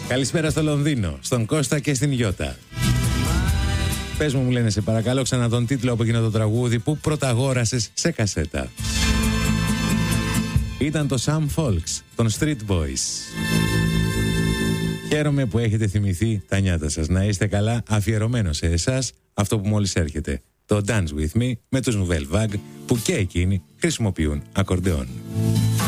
Καλησπέρα στο Λονδίνο, στον Κώστα και στην Γιώτα. Πες μου λένε σε παρακαλώ ξανά τον τίτλο από εκείνο το τραγούδι που πρωταγόρασες σε κασέτα. Ήταν το Sam Folks, των Street Boys. Χαίρομαι που έχετε θυμηθεί τα νιάτα σας. Να είστε καλά, αφιερωμένο σε εσάς αυτό που μόλις έρχεται. Το Dance With Me με τους Nouvelle Vague που και εκείνοι χρησιμοποιούν ακορντεόν.